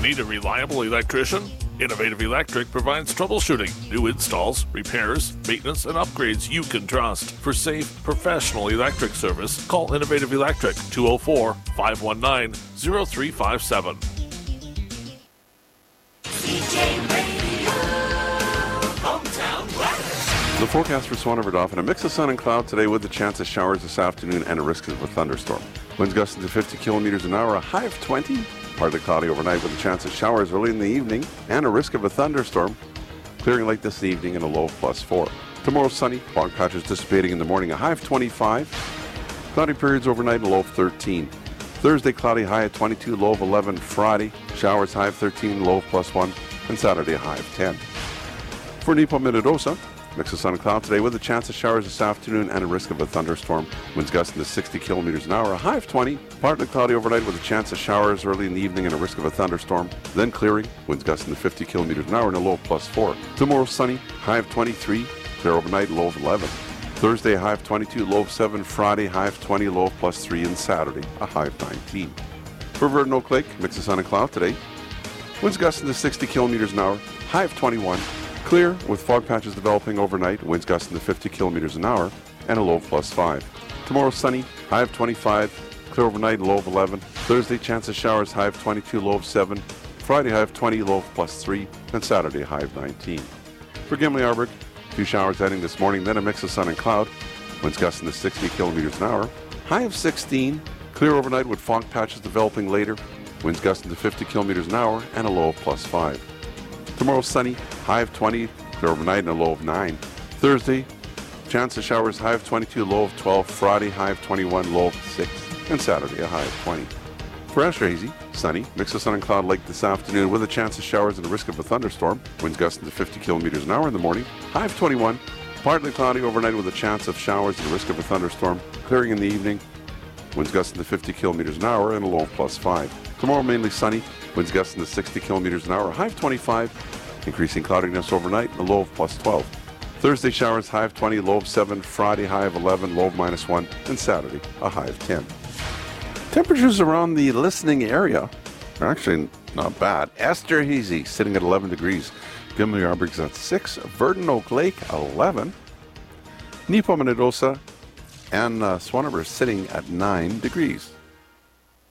Need a reliable electrician? Innovative Electric provides troubleshooting, new installs, repairs, maintenance, and upgrades you can trust. For safe, professional electric service, call Innovative Electric 204-519-0357. The forecast for Swan River Dauphin, a mix of sun and cloud today with a chance of showers this afternoon and a risk of a thunderstorm. Winds gusting to 50 kilometers an hour, a high of 20. Partly cloudy overnight with a chance of showers early in the evening and a risk of a thunderstorm. Clearing late this evening and a low of +4. Tomorrow sunny, fog patches dissipating in the morning, a high of 25. Cloudy periods overnight and a low of 13. Thursday cloudy, high of 22, low of 11. Friday showers, high of 13, low of +1. And Saturday a high of 10. For Nipo Minnedosa, mix of sun and cloud today with a chance of showers this afternoon and a risk of a thunderstorm. Winds gusting to 60 kilometers an hour, a high of 20. Partly cloudy overnight with a chance of showers early in the evening and a risk of a thunderstorm. Then clearing, winds gusting to 50 kilometers an hour and a low of +4. Tomorrow sunny, high of 23. Clear overnight, low of 11. Thursday, high of 22, low of 7. Friday, high of 20, low of +3. And Saturday, a high of 19. For Verdon Oak Lake, mix of sun and cloud today. Winds gusting to 60 kilometers an hour, high of 21. Clear with fog patches developing overnight, winds gusting to 50 kilometers an hour, and a low of +5. Tomorrow sunny, high of 25, clear overnight, low of 11. Thursday chance of showers, high of 22, low of 7. Friday high of 20, low of +3, and Saturday high of 19. For Gimli Arborg, 2 showers heading this morning, then a mix of sun and cloud, winds gusting to 60 kilometers an hour, high of 16, clear overnight with fog patches developing later, winds gusting to 50 kilometers an hour, and a low of +5. Tomorrow sunny, high of 20, clear overnight and a low of 9. Thursday, chance of showers, high of 22, low of 12. Friday, high of 21, low of 6. And Saturday, a high of 20. For Esterhazy, sunny, mix of sun and cloud lake this afternoon with a chance of showers and a risk of a thunderstorm. Winds gusting to 50 kilometers an hour in the morning. High of 21, partly cloudy overnight with a chance of showers and a risk of a thunderstorm. Clearing in the evening, winds gusting to 50 kilometers an hour and a low of +5. Tomorrow mainly sunny, winds gusting to 60 kilometers an hour, high of 25, increasing cloudiness overnight, and a low of +12. Thursday showers, high of 20, low of 7. Friday high of 11, low of -1, and Saturday a high of 10. Temperatures around the listening area are actually not bad. Esterhazy sitting at 11 degrees. Gimli Arborg's at 6. Verdon Oak Lake 11. Nipo Minnedosa and Swan River sitting at 9 degrees.